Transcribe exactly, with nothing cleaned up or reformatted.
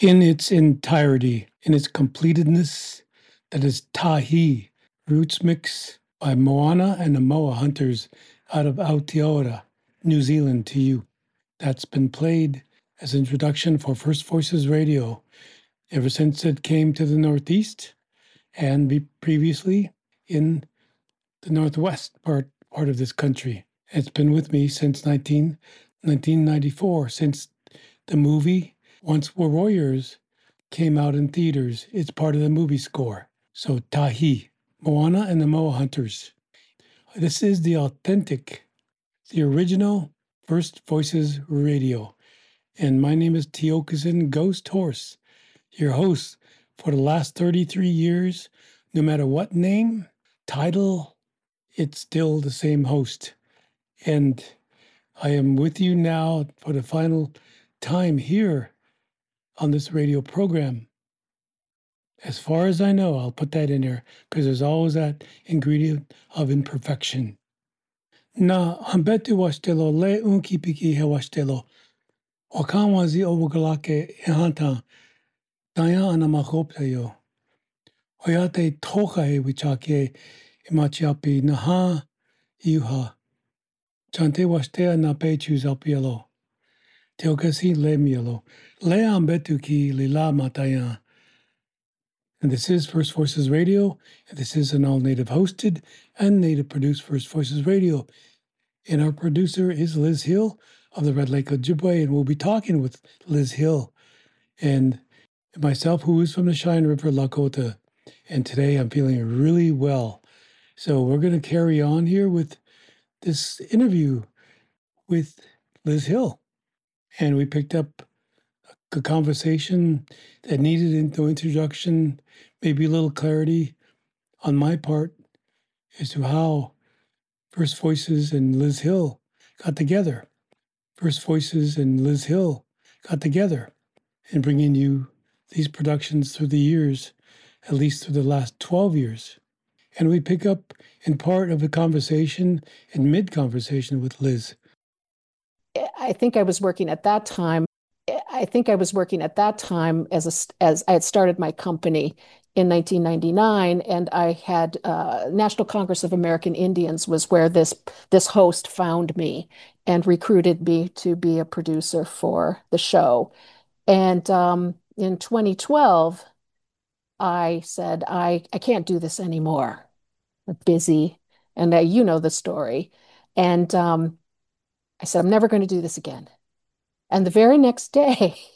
in its entirety, in its completedness. That is Tahi, roots mix by Moana and the Moa Hunters out of Aotearoa, New Zealand, to you. That's been played as introduction for First Voices Radio ever since it came to the Northeast and be previously in the Northwest part, part of this country. It's been with me since nineteen, nineteen ninety-four, since the movie Once Were Warriors came out in theaters. It's part of the movie score. So Tahi, Moana and the Moa Hunters. This is the authentic, the original First Voices Radio. And my name is Tiokasin Ghost Horse, your host for the last thirty-three years. No matter what name, title, it's still the same host. And I am with you now for the final time here on this radio program. As far as I know, I'll put that in there because there's always that ingredient of imperfection. Na hambetu washtelo le unki piki he washtelo. Wakanwazi obugalake ehanta. Daya anamakoptayo. Oyate toka he wichake imachiapi naha iuha. Chante washtea na pechus alpielo. Teokasi le mielo. Le ambetu ki lila mataya. And this is First Voices Radio, and this is an all-native hosted and native-produced First Voices Radio. And our producer is Liz Hill of the Red Lake Ojibwe, and we'll be talking with Liz Hill and myself, who is from the Cheyenne River, Lakota. And today I'm feeling really well. So we're going to carry on here with this interview with Liz Hill. And we picked up a conversation that needed no introduction, maybe a little clarity on my part as to how First Voices and Liz Hill got together. First Voices and Liz Hill got together and bringing you these productions through the years, at least through the last twelve years. And we pick up in part of the conversation and mid-conversation with Liz. I think I was working at that time. I think I was working at that time as a, as I had started my company in nineteen ninety-nine, and I had uh, National Congress of American Indians was where this this host found me and recruited me to be a producer for the show. And um, in twenty twelve, I said, I, I can't do this anymore. I'm busy, and uh, you know the story. And um, I said, I'm never going to do this again. And the very next day,